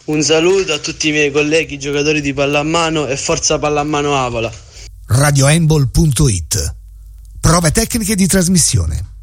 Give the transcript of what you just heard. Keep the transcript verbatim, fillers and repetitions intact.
Un saluto a tutti i miei colleghi giocatori di pallamano e forza pallamano Avola. radiohandball punto it. Prove tecniche di trasmissione.